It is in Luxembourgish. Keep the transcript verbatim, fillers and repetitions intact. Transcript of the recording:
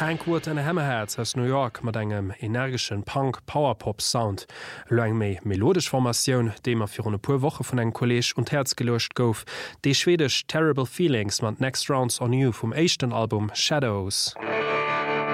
Hank and Hammerheads aus New York mat engem energischen Punk-Powerpop-Sound. Lo eng méi melodisch Formatioun, deem er fir une puer Woche vun eng Kolleg und Herz gelocht gouf, déi schwedech Terrible Feelings mat Next Rounds on You vum échten Album Shadows.